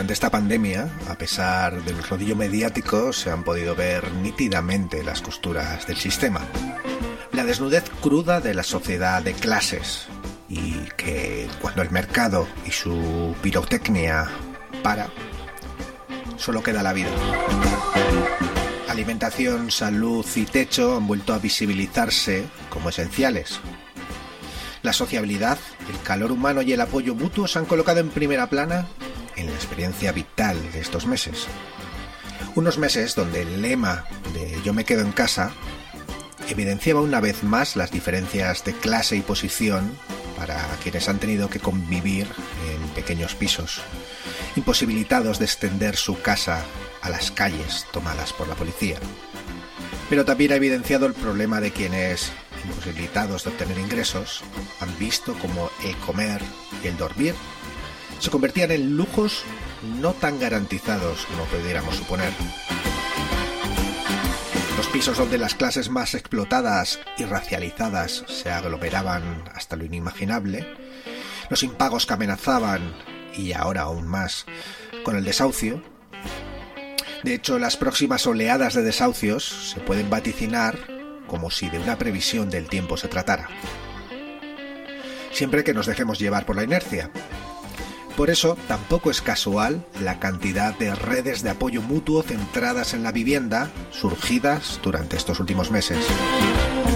Durante esta pandemia, a pesar del rodillo mediático, se han podido ver nítidamente las costuras del sistema. La desnudez cruda de la sociedad de clases, y que cuando el mercado y su pirotecnia para, solo queda la vida. Alimentación, salud y techo han vuelto a visibilizarse como esenciales. La sociabilidad, el calor humano y el apoyo mutuo se han colocado en primera plana en la experiencia vital de estos meses. Unos meses donde el lema de "yo me quedo en casa" evidenciaba una vez más las diferencias de clase y posición para quienes han tenido que convivir en pequeños pisos, imposibilitados de extender su casa a las calles tomadas por la policía. Pero también ha evidenciado el problema de quienes, imposibilitados de obtener ingresos, han visto como el comer y el dormir se convertían en lujos no tan garantizados como pudiéramos suponer. Los pisos donde las clases más explotadas y racializadas se aglomeraban hasta lo inimaginable, los impagos que amenazaban, y ahora aún más, con el desahucio. De hecho, las próximas oleadas de desahucios se pueden vaticinar como si de una previsión del tiempo se tratara. Siempre que nos dejemos llevar por la inercia. Por eso, tampoco es casual la cantidad de redes de apoyo mutuo centradas en la vivienda surgidas durante estos últimos meses.